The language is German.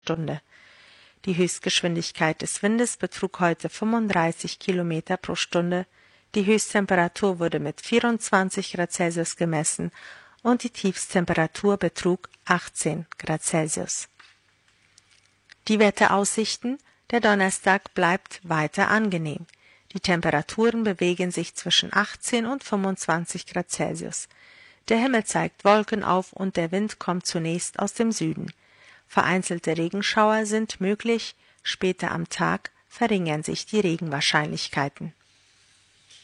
Stunde. Die Höchstgeschwindigkeit des Windes betrug heute 35 Kilometer pro Stunde, die Höchsttemperatur wurde mit 24 Grad Celsius gemessen und die Tiefsttemperatur betrug 18 Grad Celsius. Die Wetteraussichten: Der Donnerstag bleibt weiter angenehm. Die Temperaturen bewegen sich zwischen 18 und 25 Grad Celsius. Der Himmel zeigt Wolken auf und der Wind kommt zunächst aus dem Süden. Vereinzelte Regenschauer sind möglich, später am Tag verringern sich die Regenwahrscheinlichkeiten.